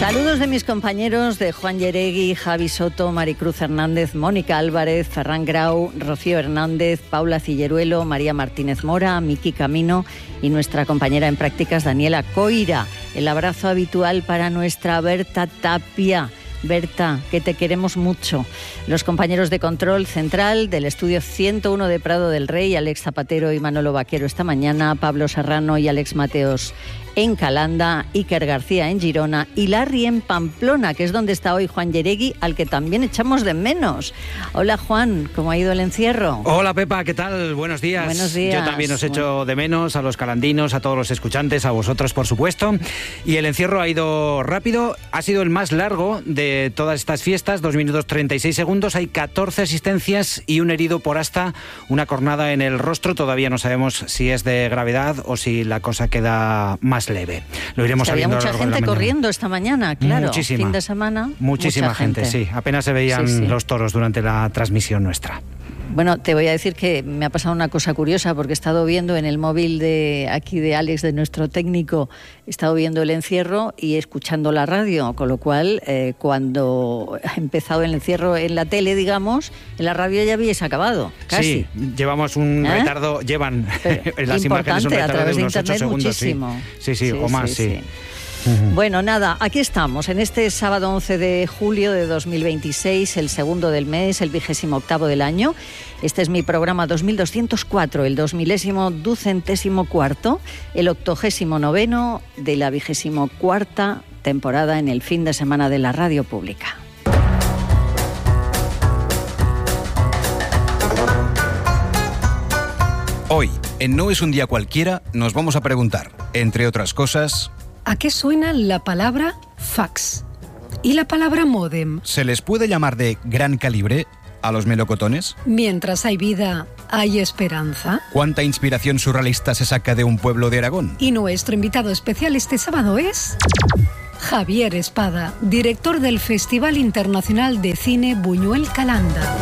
Saludos de mis compañeros de Juan Yeregui, Javi Soto, Maricruz Hernández, Mónica Álvarez, Ferran Grau, Rocío Hernández, Paula Cilleruelo, María Martínez Mora, Miki Camino y nuestra compañera en prácticas Daniela Coira. El abrazo habitual para nuestra Berta Tapia. Berta, que te queremos mucho. Los compañeros de control central del estudio 101 de Prado del Rey, Alex Zapatero y Manolo Vaquero esta mañana, Pablo Serrano y Alex Mateos en Calanda, Iker García en Girona y Larry en Pamplona, que es donde está hoy Juan Yeregui, al que también echamos de menos. Hola Juan, ¿cómo ha ido el encierro? Hola Pepa, ¿qué tal? Buenos días. Buenos días. Yo también os echo de menos, a los calandinos, a todos los escuchantes, a vosotros por supuesto. Y el encierro ha ido rápido, ha sido el más largo de todas estas fiestas, 2 minutos 36 segundos, hay 14 asistencias y un herido por hasta una cornada en el rostro. Todavía no sabemos si es de gravedad o si la cosa queda más leve. Lo iremos sabiendo. Había mucha gente corriendo esta mañana, claro. Muchísima. Fin de semana. Muchísima gente, sí. Apenas se veían los toros durante la transmisión nuestra. Bueno, te voy a decir que me ha pasado una cosa curiosa porque he estado viendo en el móvil de aquí de Alex, de nuestro técnico, he estado viendo el encierro y escuchando la radio, con lo cual cuando ha empezado el encierro en la tele, digamos, en la radio ya habíais acabado, casi. Sí, llevamos un retardo, llevan las imágenes un retardo de unos 8 segundos. Muchísimo. Sí, o más, sí. Bueno, nada, aquí estamos, en este sábado 11 de julio de 2026, el segundo del mes, el 28º del año. Este es mi programa 2204, el 2224, el 89º de la 24ª temporada en el fin de semana de la radio pública. Hoy, en No es un día cualquiera, nos vamos a preguntar, entre otras cosas... ¿A qué suena la palabra fax? ¿Y la palabra módem? ¿Se les puede llamar de gran calibre a los melocotones? Mientras hay vida, ¿hay esperanza? ¿Cuánta inspiración surrealista se saca de un pueblo de Aragón? Y nuestro invitado especial este sábado es... Javier Espada, director del Festival Internacional de Cine Buñuel Calanda.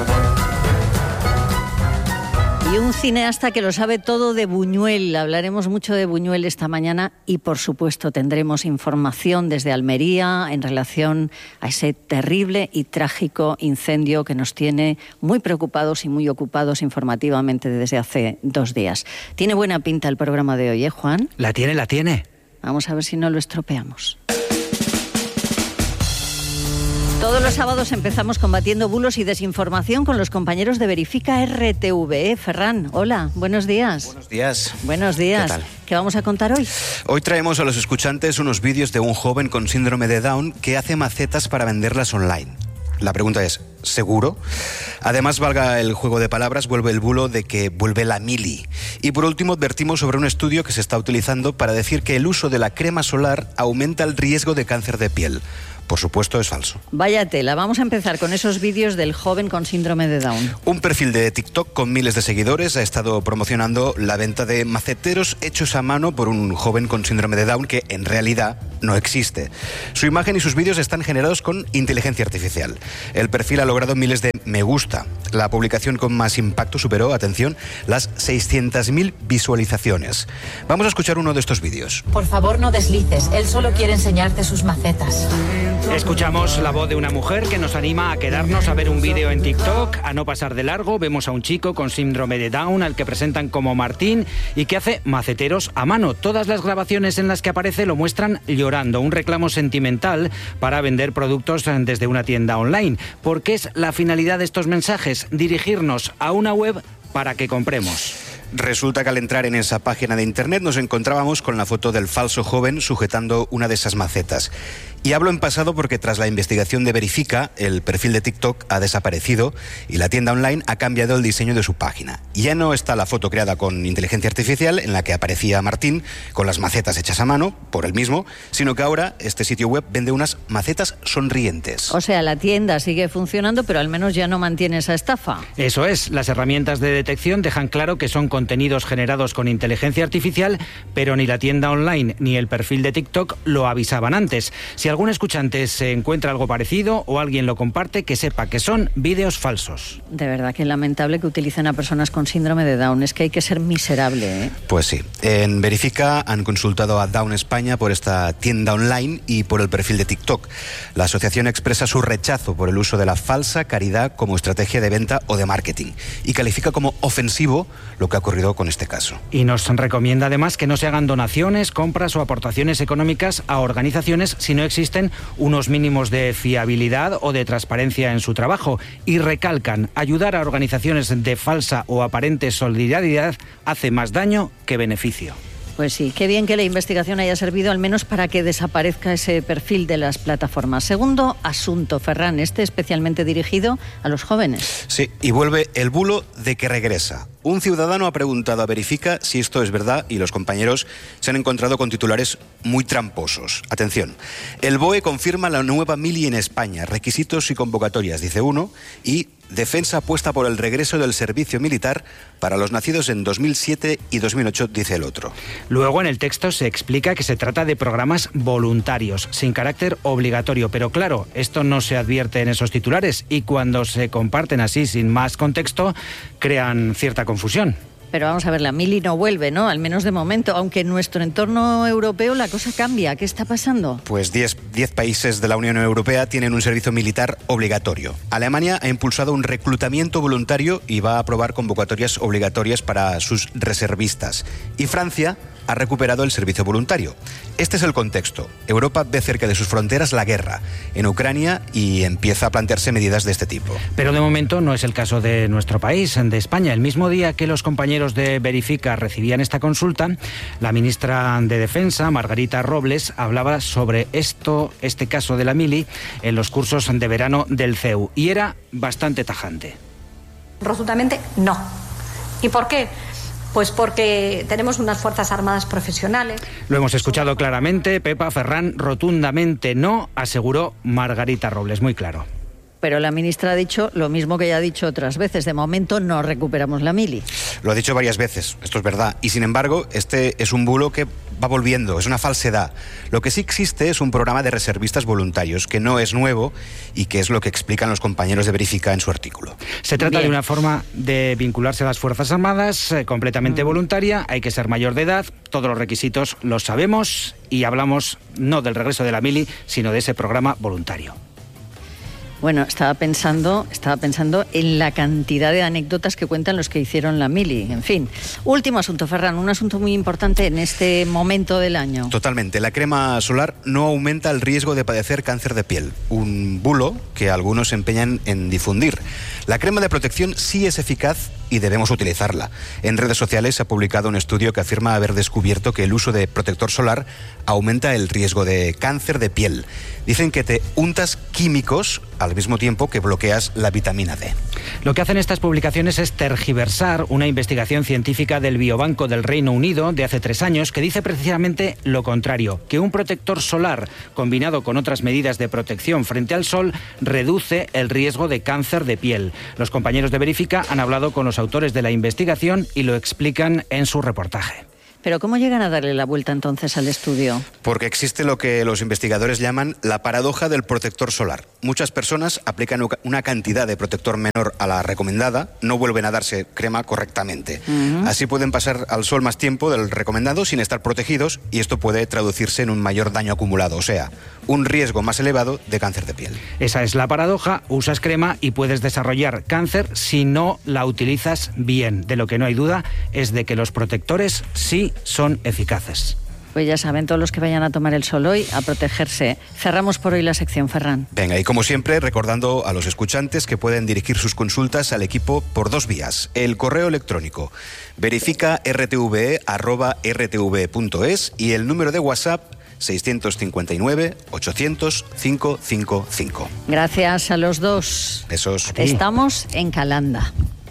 Y un cineasta que lo sabe todo de Buñuel. Hablaremos mucho de Buñuel esta mañana y, por supuesto, tendremos información desde Almería en relación a ese terrible y trágico incendio que nos tiene muy preocupados y muy ocupados informativamente desde hace 2 días. Tiene buena pinta el programa de hoy, ¿eh, Juan? La tiene. Vamos a ver si no lo estropeamos. Todos los sábados empezamos combatiendo bulos y desinformación con los compañeros de Verifica RTV. Ferran, hola, buenos días. Buenos días. Buenos días. ¿Qué tal? ¿Qué vamos a contar hoy? Hoy traemos a los escuchantes unos vídeos de un joven con síndrome de Down que hace macetas para venderlas online. La pregunta es, ¿seguro? Además, valga el juego de palabras, vuelve el bulo de que vuelve la mili. Y por último, advertimos sobre un estudio que se está utilizando para decir que el uso de la crema solar aumenta el riesgo de cáncer de piel. Por supuesto, es falso. Vaya tela, vamos a empezar con esos vídeos del joven con síndrome de Down. Un perfil de TikTok con miles de seguidores ha estado promocionando la venta de maceteros hechos a mano por un joven con síndrome de Down que en realidad no existe. Su imagen y sus vídeos están generados con inteligencia artificial. El perfil ha logrado miles de me gusta. La publicación con más impacto superó, atención, las 600.000 visualizaciones. Vamos a escuchar uno de estos vídeos. Por favor, no deslices. Él solo quiere enseñarte sus macetas. Escuchamos la voz de una mujer que nos anima a quedarnos a ver un vídeo en TikTok, a no pasar de largo. Vemos a un chico con síndrome de Down al que presentan como Martín y que hace maceteros a mano. Todas las grabaciones en las que aparece lo muestran llorando, un reclamo sentimental para vender productos desde una tienda online. ¿Por qué es la finalidad de estos mensajes? Dirigirnos a una web para que compremos. Resulta que al entrar en esa página de internet nos encontrábamos con la foto del falso joven sujetando una de esas macetas. Y hablo en pasado porque tras la investigación de Verifica, el perfil de TikTok ha desaparecido y la tienda online ha cambiado el diseño de su página. Ya no está la foto creada con inteligencia artificial en la que aparecía Martín con las macetas hechas a mano, por él mismo, sino que ahora este sitio web vende unas macetas sonrientes. O sea, la tienda sigue funcionando, pero al menos ya no mantiene esa estafa. Eso es, las herramientas de detección dejan claro que son con contenidos generados con inteligencia artificial, pero ni la tienda online ni el perfil de TikTok lo avisaban antes. Si algún escuchante se encuentra algo parecido o alguien lo comparte, que sepa que son vídeos falsos. De verdad que es lamentable que utilicen a personas con síndrome de Down. Es que hay que ser miserable, ¿eh? Pues sí. En Verifica han consultado a Down España por esta tienda online y por el perfil de TikTok. La asociación expresa su rechazo por el uso de la falsa caridad como estrategia de venta o de marketing y califica como ofensivo lo que ha ocurrido con este caso. Y nos recomienda además que no se hagan donaciones, compras o aportaciones económicas a organizaciones si no existen unos mínimos de fiabilidad o de transparencia en su trabajo. Y recalcan, ayudar a organizaciones de falsa o aparente solidaridad hace más daño que beneficio. Pues sí, qué bien que la investigación haya servido al menos para que desaparezca ese perfil de las plataformas. Segundo asunto, Ferran, especialmente dirigido a los jóvenes. Sí, y vuelve el bulo de que regresa. Un ciudadano ha preguntado a Verifica si esto es verdad y los compañeros se han encontrado con titulares muy tramposos. Atención, el BOE confirma la nueva mili en España, requisitos y convocatorias, dice uno, y Defensa apuesta por el regreso del servicio militar para los nacidos en 2007 y 2008, dice el otro. Luego en el texto se explica que se trata de programas voluntarios, sin carácter obligatorio, pero claro, esto no se advierte en esos titulares y cuando se comparten así sin más contexto, crean cierta confusión. Pero vamos a ver, la mili no vuelve, ¿no? Al menos de momento, aunque en nuestro entorno europeo la cosa cambia. ¿Qué está pasando? Pues 10 países de la Unión Europea tienen un servicio militar obligatorio. Alemania ha impulsado un reclutamiento voluntario y va a aprobar convocatorias obligatorias para sus reservistas. Y Francia ha recuperado el servicio voluntario. Este es el contexto. Europa ve cerca de sus fronteras la guerra en Ucrania y empieza a plantearse medidas de este tipo. Pero de momento no es el caso de nuestro país, de España. El mismo día que los compañeros de Verifica recibían esta consulta, la ministra de Defensa, Margarita Robles, hablaba sobre este caso de la mili en los cursos de verano del CEU y era bastante tajante. Rotundamente no. ¿Y por qué? Pues porque tenemos unas Fuerzas Armadas profesionales. Lo hemos escuchado claramente, Pepa, Ferran, rotundamente no, aseguró Margarita Robles, muy claro. Pero la ministra ha dicho lo mismo que ya ha dicho otras veces. De momento no recuperamos la mili. Lo ha dicho varias veces, esto es verdad. Y sin embargo, este es un bulo que va volviendo, es una falsedad. Lo que sí existe es un programa de reservistas voluntarios, que no es nuevo y que es lo que explican los compañeros de Verifica en su artículo. Se trata de una forma de vincularse a las Fuerzas Armadas, completamente voluntaria. Hay que ser mayor de edad, todos los requisitos los sabemos y hablamos no del regreso de la mili, sino de ese programa voluntario. Bueno, estaba pensando en la cantidad de anécdotas que cuentan los que hicieron la mili. En fin, último asunto, Ferran, un asunto muy importante en este momento del año. Totalmente. La crema solar no aumenta el riesgo de padecer cáncer de piel. Un bulo que algunos se empeñan en difundir. La crema de protección sí es eficaz y debemos utilizarla. En redes sociales se ha publicado un estudio que afirma haber descubierto que el uso de protector solar aumenta el riesgo de cáncer de piel. Dicen que te untas químicos al mismo tiempo que bloqueas la vitamina D. Lo que hacen estas publicaciones es tergiversar una investigación científica del Biobanco del Reino Unido de hace 3 años que dice precisamente lo contrario, que un protector solar combinado con otras medidas de protección frente al sol reduce el riesgo de cáncer de piel. Los compañeros de Verifica han hablado con los autores de la investigación y lo explican en su reportaje. ¿Pero cómo llegan a darle la vuelta entonces al estudio? Porque existe lo que los investigadores llaman la paradoja del protector solar. Muchas personas aplican una cantidad de protector menor a la recomendada, no vuelven a darse crema correctamente. Así pueden pasar al sol más tiempo del recomendado sin estar protegidos y esto puede traducirse en un mayor daño acumulado, o sea, un riesgo más elevado de cáncer de piel. Esa es la paradoja, usas crema y puedes desarrollar cáncer si no la utilizas bien. De lo que no hay duda es de que los protectores sí son eficaces. Pues ya saben, todos los que vayan a tomar el sol hoy, a protegerse. Cerramos por hoy la sección, Ferran. Venga, y como siempre, recordando a los escuchantes que pueden dirigir sus consultas al equipo por 2 vías. El correo electrónico verifica.rtve@rtv.es y el número de WhatsApp 659 800 555. Gracias a los dos. Besos. Estamos en Calanda.